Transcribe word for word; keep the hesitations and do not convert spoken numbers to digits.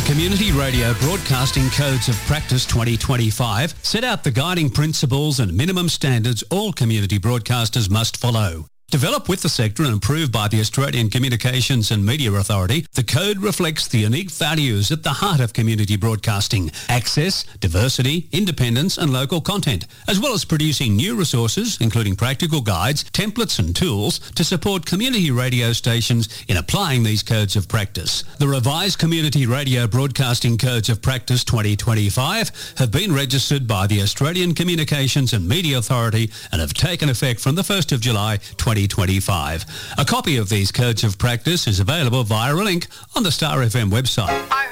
Community Radio Broadcasting Codes of Practice twenty twenty-five set out the guiding principles and minimum standards all community broadcasters must follow. Developed with the sector and approved by the Australian Communications and Media Authority, the Code reflects the unique values at the heart of community broadcasting: access, diversity, independence and local content, as well as producing new resources, including practical guides, templates and tools to support community radio stations in applying these codes of practice. The revised Community Radio Broadcasting Codes of Practice twenty twenty-five have been registered by the Australian Communications and Media Authority and have taken effect from the first of July twenty twenty-five. A copy of these codes of practice is available via a link on the Star F M website.